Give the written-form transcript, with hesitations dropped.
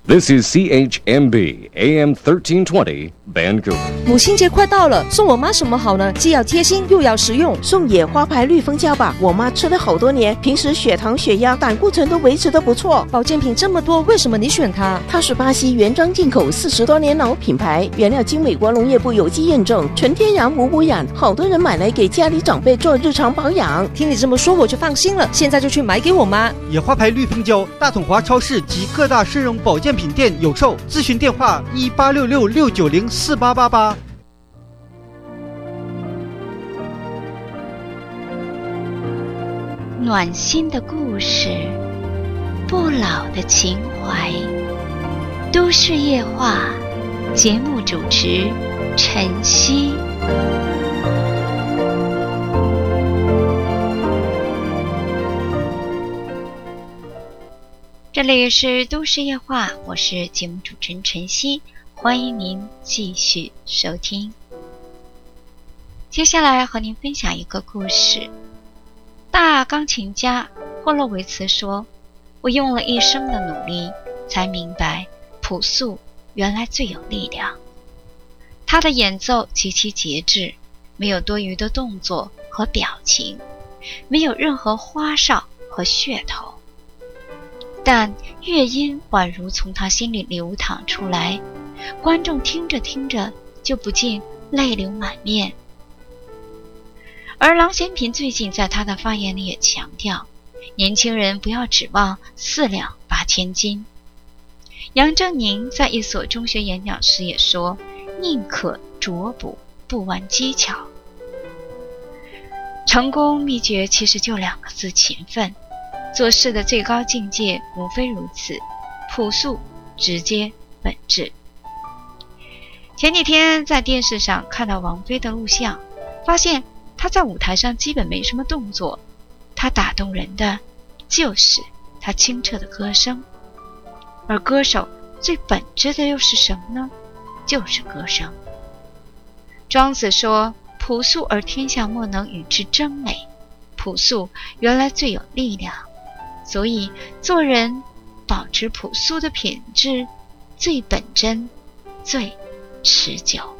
This is CHMB AM 1320 Vancouver。 母亲节快到了，送我妈什么好呢？既要贴心又要实用。 送野花牌绿蜂胶吧，我妈吃了好多年，平时血糖、血压、胆固醇都维持得不错。 保健品这么多，为什么你选它？ 它是巴西原装进口40多年老品牌，原料经美国农业部有机验证，纯天然无污染，好多人买来给家里长辈做日常保养。 听你这么说我就放心了，现在就去买给我妈。 野花牌绿蜂胶，大统华超市及各大生荣保健品店有售，咨询电话186669048888。 暖心的故事，不老的情怀，都市夜话，节目主持晨曦。这里是都市夜话，我是节目主持人晨曦，欢迎您继续收听。接下来和您分享一个故事。大钢琴家霍洛维茨说，我用了一生的努力才明白朴素原来最有力量。他的演奏极其节制，没有多余的动作和表情，没有任何花哨和噱头，但乐音宛如从他心里流淌出来，观众听着听着就不禁泪流满面。而郎咸平最近在他的发言里也强调，年轻人不要指望4两8千斤。杨振宁在一所中学演讲时也说，宁可拙补不玩技巧。成功秘诀其实就2个字：勤奋。做事的最高境界无非如此，朴素、直接、本质。前几天在电视上看到王菲的录像，发现她在舞台上基本没什么动作，她打动人的就是她清澈的歌声。而歌手最本质的又是什么呢？就是歌声。庄子说，朴素而天下莫能与之争美，朴素原来最有力量。所以做人保持朴素的品质最本真，最持久。